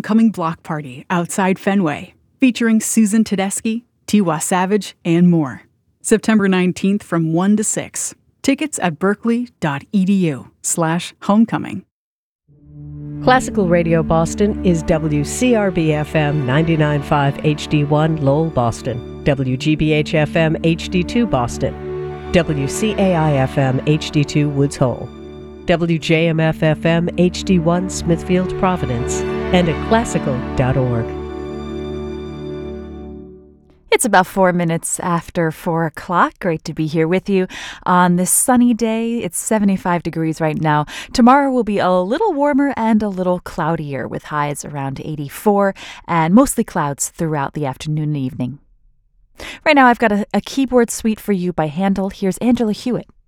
Homecoming Block Party outside Fenway, featuring Susan Tedeschi, Tiwa Savage, and more. September 19th from 1 to 6. Tickets at berkeley.edu/homecoming. Classical Radio Boston is WCRB-FM 99.5 HD1 Lowell, Boston, WGBH-FM HD2 Boston, WCAI-FM HD2 Woods Hole, WJMF-FM HD1 Smithfield, Providence, and at classical.org. It's about 4 minutes after 4 o'clock. Great to be here with you on this sunny day. It's 75 degrees right now. Tomorrow will be a little warmer and a little cloudier with highs around 84 and mostly clouds throughout the afternoon and evening. Right now I've got a keyboard suite for you by Handel. Here's Angela Hewitt.